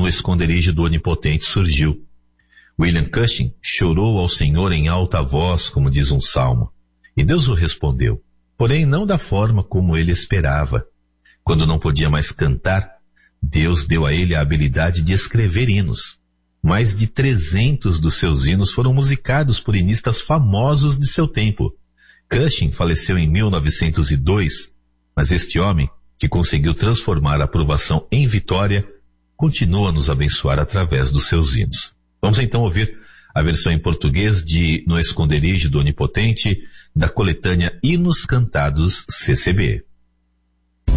no esconderijo do Onipotente surgiu. William Cushing chorou ao Senhor em alta voz, como diz um salmo. E Deus o respondeu, porém não da forma como ele esperava. Quando não podia mais cantar, Deus deu a ele a habilidade de escrever hinos. Mais de 300 dos seus hinos foram musicados por hinistas famosos de seu tempo. Cushing faleceu em 1902, mas este homem, que conseguiu transformar a aprovação em vitória, continua a nos abençoar através dos seus hinos. Vamos então ouvir a versão em português de No Esconderijo do Onipotente, da coletânea Hinos Cantados CCB.